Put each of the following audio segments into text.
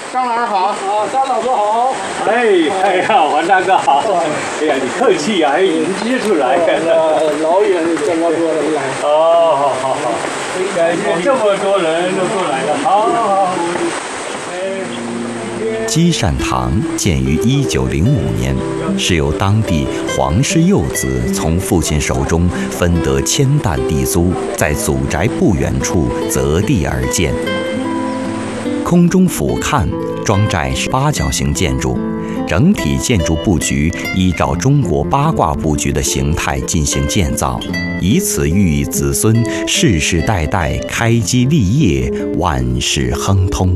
张老师好。 啊，张老师好。 哎呀，王大哥好。哎呀，你客气啊，还迎接出来。 老远这么多人来。 哦，好。感谢这么多人都过来了，好。 积善堂建于1905年，是由当地黄氏幼子从父亲手中分得1000担地租，在祖宅不远处择地而建。空中俯瞰，庄寨是8角形建筑，整体建筑布局依照中国八卦布局的形态进行建造，以此寓意子孙世世代代开基立业，万事亨通。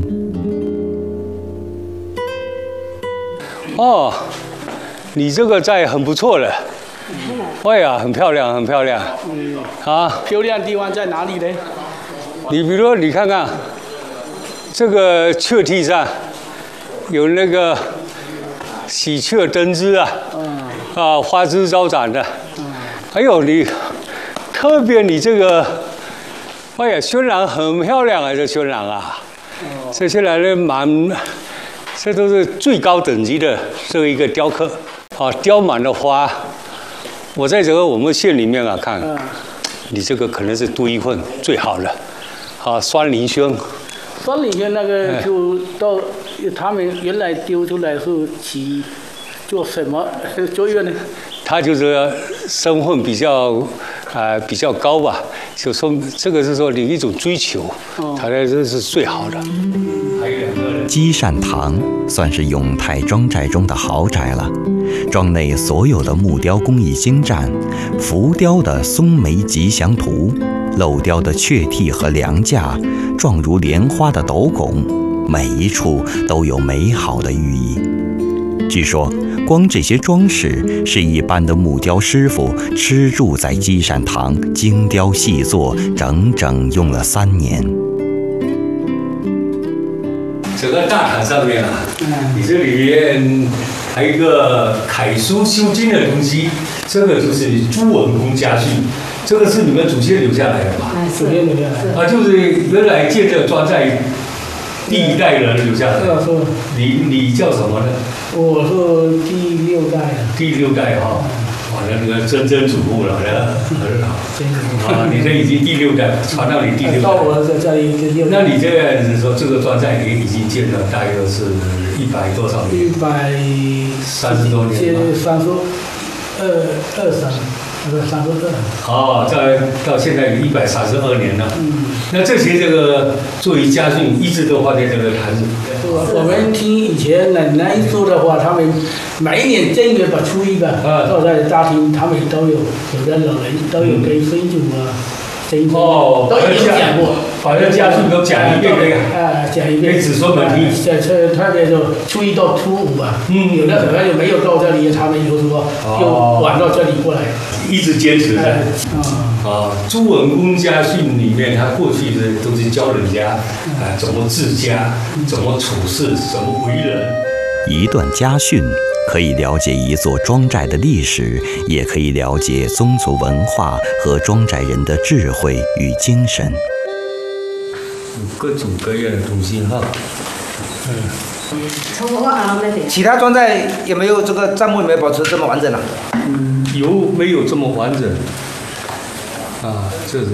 哦，你这个寨很不错了。哎呀，很漂亮，很漂亮。啊， 漂亮地方在哪里呢？ 你比如说，你看看这个雀梯上有那个喜鹊登枝啊，花枝招展的。还有你特别你这个，哎呀，渲染很漂亮啊，这渲染啊，这渲染的这都是最高等级的这一个雕刻，雕满了花。我在我们县里面看，你这个可能是独一份最好的。酸林轩。 酸林轩那个就到他们原来丢出来是做什么作业呢？ 他就是身份比较高吧，就说这个是说你一种追求，他这是最好的。还有2个人。 积善堂算是永泰庄寨中的豪宅了，庄内所有的木雕工艺精湛，浮雕的松梅吉祥图，镂雕的雀替和梁架，状如莲花的斗拱，每一处都有美好的寓意。据说，光这些装饰是一般的木雕师傅吃住在积善堂精雕细作，整整用了3年。 整个大堂上面你这里面还有一个楷书修经的东西，这个就是朱文公家训，这个是你们祖先留下来的吧？ 祖先留下来的。 就是原来建这个庄寨第1代人留下来的。你叫什么呢？ 我是第6代的。 第6代那个曾祖父了，很好。你这已经第6代，传到你第6代。 到我这里第6代。 那你这样子说，这个庄寨也已经建了大约是100多少年？130多年。到现在132年了。那这些这个作为家训，一直都放在这个坛子里面。 我们听以前奶奶说的话，他们每一年正月把初1都在大厅，他们都有的老人都有跟孙祖都有讲过。 反正家训都讲一遍这个。 讲一遍。 给子孙们听。 特别就初1到初5吧。有的可能就没有到这里，他们就说又晚到这里过来。 一直坚持的。朱文公家训里面，他过去的都是教人家怎么治家，怎么处事，怎么为人。 一段家训可以了解一座庄寨的历史，也可以了解宗族文化和庄寨人的智慧与精神。 各种各样的东西其他庄寨有没有这个账目有没有保持这么完整啊？ 有没有这么完整？这是。